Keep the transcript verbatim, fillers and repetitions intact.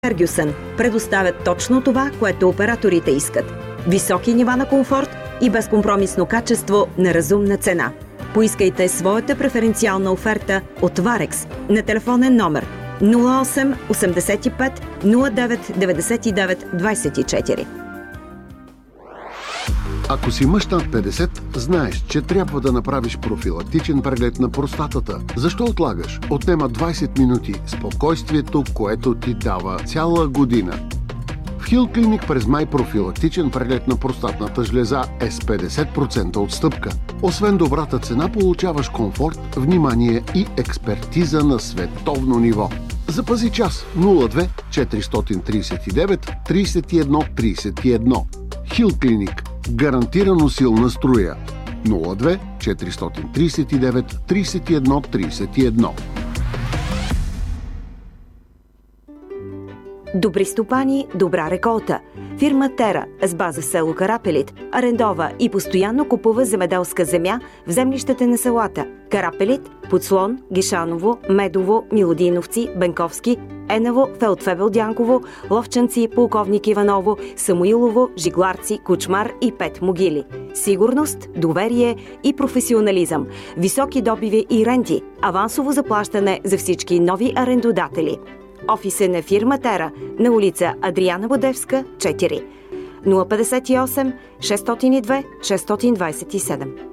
Фергюсън предоставят точно това, което операторите искат. Високи нива на комфорт и безкомпромисно качество на разумна цена. Поискайте своята преференциална оферта от Варекс на телефонен номер нула осем осемдесет и пет нула девет деветдесет и девет двадесет и четири. Ако си мъж над петдесет, знаеш, че трябва да направиш профилактичен преглед на простатата. Защо отлагаш? Отнема двадесет минути. Спокойствието, което ти дава цяла година. В Хил Клиник през май профилактичен преглед на простатната жлеза е с петдесет процента отстъпка. Освен добрата цена, получаваш комфорт, внимание и експертиза на световно ниво. Запази час нула две четиристотин тридесет и девет тридесет и едно тридесет и едно. Хил Клиник. Гарантирано силна струя. нула две четиристотин тридесет и девет тридесет и едно тридесет и едно. Добри стопани, добра реколта. Фирма Тера с база в село Карапелит арендова и постоянно купува земеделска земя в землищата на селата Карапелит, Подслон, Гишаново, Медово, Милодиновци, Бенковски, Енево, Фелдфебел Дянково, Ловчанци, Полковник Иваново, Самуилово, Жигларци, Кучмар и Пет могили. Сигурност, доверие и професионализъм. Високи добиви и ренти. Авансово заплащане за всички нови арендодатели. Офис е на фирма Тера на улица Адриана Бодевска, четири. нула петдесет и осем шестстотин и две шестстотин двадесет и седем.